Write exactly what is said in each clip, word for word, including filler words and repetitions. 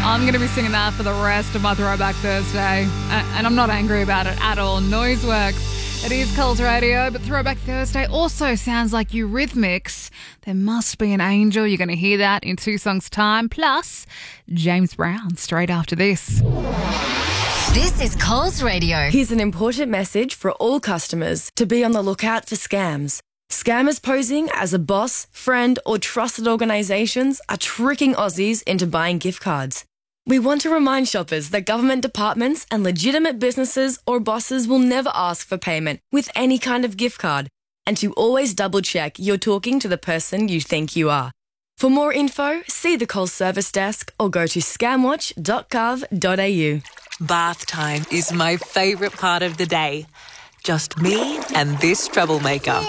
I'm going to be singing that for the rest of my Throwback Thursday. And I'm not angry about it at all. Noiseworks. It is Coles Radio, but Throwback Thursday also sounds like Eurythmics. There must be an angel. You're going to hear that in two songs' time. Plus, James Brown straight after this. This is Coles Radio. Here's an important message for all customers to be on the lookout for scams. Scammers posing as a boss, friend, or trusted organisations are tricking Aussies into buying gift cards. We want to remind shoppers that government departments and legitimate businesses or bosses will never ask for payment with any kind of gift card, and to always double check you're talking to the person you think you are. For more info, see the Coles service desk or go to scamwatch dot gov dot a u. Bath time is my favourite part of the day. Just me and this troublemaker.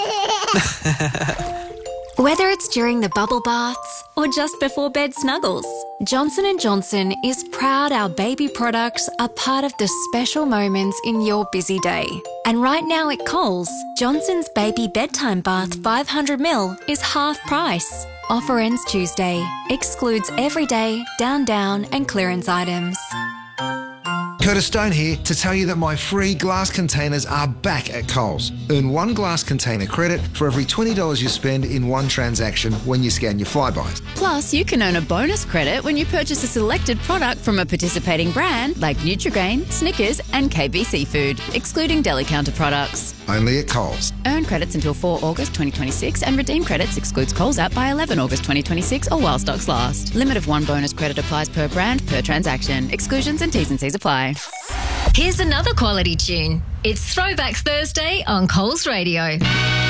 Whether it's during the bubble baths or just before bed snuggles, Johnson and Johnson is proud our baby products are part of the special moments in your busy day. And right now at Coles, Johnson's Baby Bedtime Bath five hundred milliliters is half price. Offer ends Tuesday. Excludes everyday, down down and clearance items. Curtis Stone here to tell you that my free glass containers are back at Coles. Earn one glass container credit for every twenty dollars you spend in one transaction when you scan your Flybuys. Plus, you can earn a bonus credit when you purchase a selected product from a participating brand like Nutri-Grain, Snickers and K B Seafood, excluding deli counter products. Only at Coles. Earn credits until four August twenty twenty-six and redeem credits excludes Coles app by eleven August twenty twenty-six or while stocks last. Limit of one bonus credit applies per brand, per transaction. Exclusions and T's and C's apply. Here's another quality tune. It's Throwback Thursday on Coles Radio.